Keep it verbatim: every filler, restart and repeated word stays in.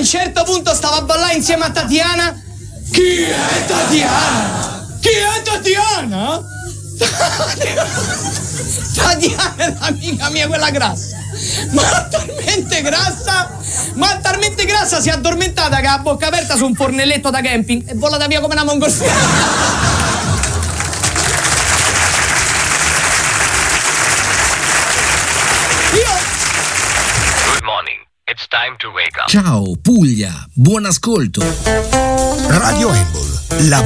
un certo punto stavo a ballare insieme a Tatiana. Chi è Tatiana? Chi è Tatiana? Tatiana è l'amica mia, quella grassa. Ma talmente grassa, ma talmente grassa si è addormentata che ha la bocca aperta su un fornelletto da camping e volata via come una mongolfiera. Good morning. It's time to wake up. Ciao Puglia, buon ascolto. Radio Embol, la